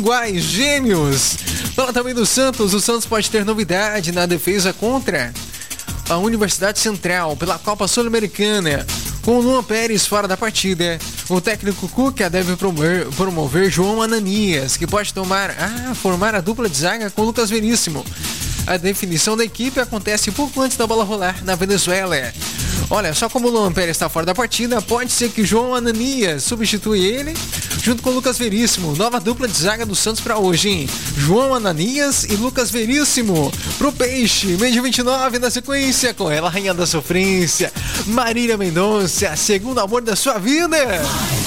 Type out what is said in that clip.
iguais, gêmeos. Fala também do Santos. O Santos pode ter novidade na defesa contra a Universidade Central pela Copa Sul-Americana. Com o Luan Pérez fora da partida, o técnico Cuca deve promover João Ananias, que pode formar a dupla de zaga com Lucas Veríssimo. A definição da equipe acontece pouco antes da bola rolar na Venezuela. Olha, só como o Luan Pérez está fora da partida, pode ser que João Ananias substitui ele junto com o Lucas Veríssimo. Nova dupla de zaga do Santos para hoje, hein? João Ananias e Lucas Veríssimo pro Peixe. Meio 29 na sequência com ela, rainha da sofrência, Marília Mendonça, segundo amor da sua vida.